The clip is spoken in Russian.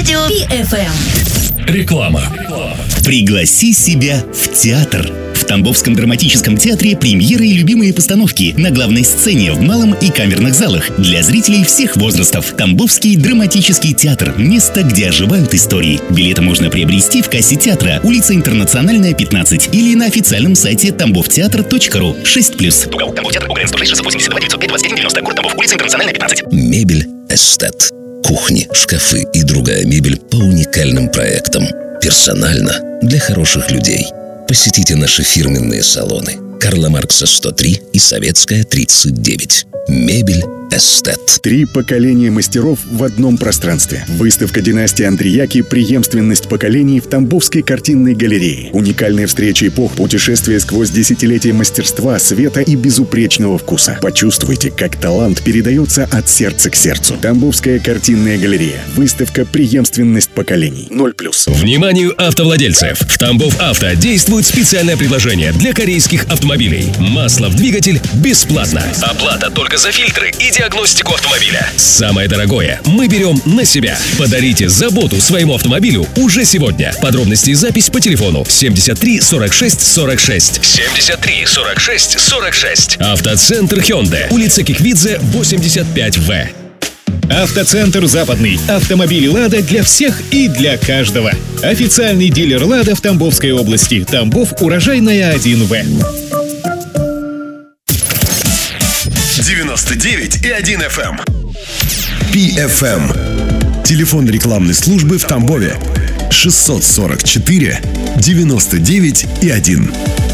Радио PFM. Реклама. Пригласи себя в театр. В Тамбовском драматическом театре премьеры и любимые постановки на главной сцене, в малом и камерных залах для зрителей всех возрастов. Тамбовский драматический театр – место, где оживают истории. Билеты можно приобрести в кассе театра, улица Интернациональная, 15, или на официальном сайте tambovteatr.ru. 6+. Тугал, Тамбов театр, УГРН 106 682 905 21 90, город Тамбов, улица Интернациональная, 15. Мебель «Эстет». Кухни, шкафы и другая мебель по уникальным проектам. Персонально для хороших людей. Посетите наши фирменные салоны. Карла Маркса 103 и Советская 39. Мебель «Эстет». 3 поколения мастеров в одном пространстве. Выставка династии Андреяки «Преемственность поколений» в Тамбовской картинной галерее. Уникальные встречи эпох, путешествия сквозь десятилетия мастерства, света и безупречного вкуса. Почувствуйте, как талант передается от сердца к сердцу. Тамбовская картинная галерея. Выставка «Преемственность поколений». 0+. Вниманию автовладельцев! В Тамбов Авто действует специальное предложение для корейских автомобилей. Масло в двигатель бесплатно. Оплата только за фильтры и диагностику автомобиля. Самое дорогое мы берем на себя. Подарите заботу своему автомобилю уже сегодня. Подробности и запись по телефону 73 46 46. 73 46 46. Автоцентр Hyundai. Улица Киквидзе, 85В. Автоцентр «Западный». Автомобили «Лада» для всех и для каждого. Официальный дилер «Лада» в Тамбовской области. Тамбов, Урожайная, 1В. 99,1 FM. PFM. Телефон рекламной службы в Тамбове. 644 99,1.